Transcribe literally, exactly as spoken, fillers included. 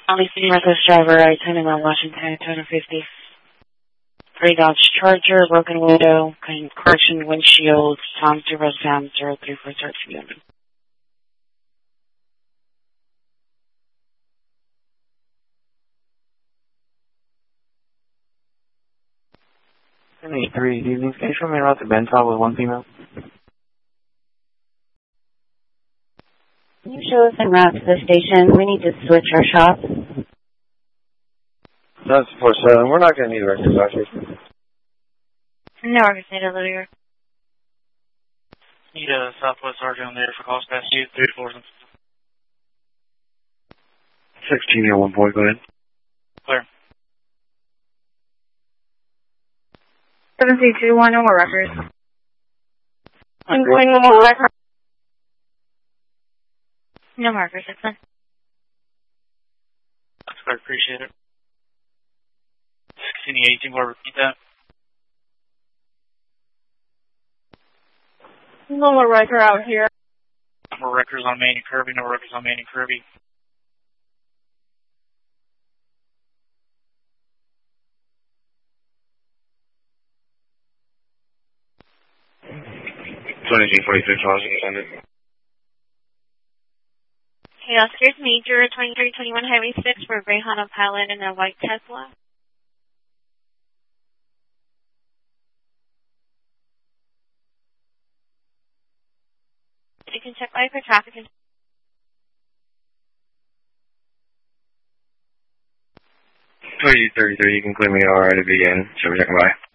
Valley City Northwest driver, I ten on Washington, two fifty. Three Dodge Charger, broken window, correction windshield, Tom Zero Sam zero three four thirteen. eight three, evening station, main route to Bentall with one female. Can you show us en route to the station? We need to switch our shops. That's four seven. We're not going to need records, actually. No records needed, Lydia. Need a Southwest R J on there for calls past you, three fours. sixteen here, one point, go ahead. Clear. seven three two one, no more records. I'm going no more records. No markers, that's fine. That's good, appreciate it. sixteen eighteen, will repeat that? No more record out here. No more records on Main and Kirby, no records on Main and Kirby. twenty-two forty-six, Washington. Hey, Oscar's Major, twenty-three twenty-one Highway six for a gray Honda Pilot and a white Tesla. You can check live for traffic. twenty-two thirty-three, you can clear me all right to begin. So we're checking by.